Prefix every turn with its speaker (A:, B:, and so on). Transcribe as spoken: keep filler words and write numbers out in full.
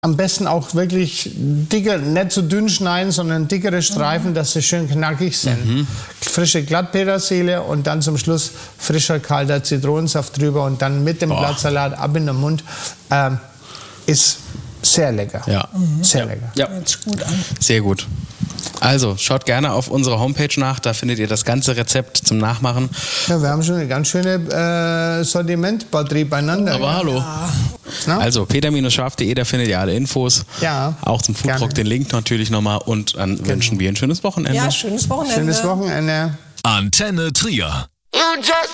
A: Am besten auch wirklich dicker, nicht zu dünn schneiden, sondern dickere Streifen, mhm. dass sie schön knackig sind. Mhm. Frische Glattpetersilie und dann zum Schluss frischer, kalter Zitronensaft drüber und dann mit dem Boah. Blattsalat ab in den Mund. Ähm, ist sehr lecker.
B: Ja.
A: Mhm. Sehr
B: ja.
A: lecker.
B: Ja.
C: Hört sich gut an.
B: Sehr gut. Also, schaut gerne auf unserer Homepage nach, da findet ihr das ganze Rezept zum Nachmachen.
A: Ja, wir haben schon eine ganz schöne äh, Sortimentbatterie beieinander.
B: Aber ja. hallo. Ja. Also, peter scharf punkt de, da findet ihr alle Infos.
A: Ja.
B: Auch zum Foodtruck, den Link natürlich nochmal. Und dann genau. wünschen wir ein schönes Wochenende.
C: Ja, schönes Wochenende.
A: Schönes Wochenende.
D: Antenne Trier.